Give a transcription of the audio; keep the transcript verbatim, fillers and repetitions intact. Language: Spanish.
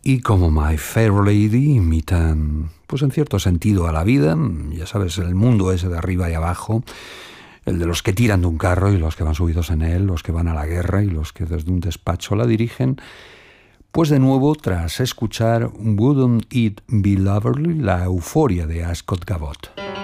Y como My Fair Lady imitan, pues en cierto sentido, a la vida, ya sabes, el mundo ese de arriba y abajo, el de los que tiran de un carro y los que van subidos en él, los que van a la guerra y los que desde un despacho la dirigen, pues de nuevo, tras escuchar Wouldn't It Be Lovely, la euforia de Ascot Gavotte.